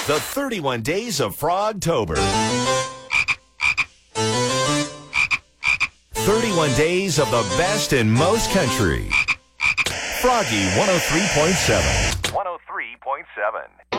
The 31 Days of Frogtober. 31 days of the best in most country. Froggy 103.7. 103.7.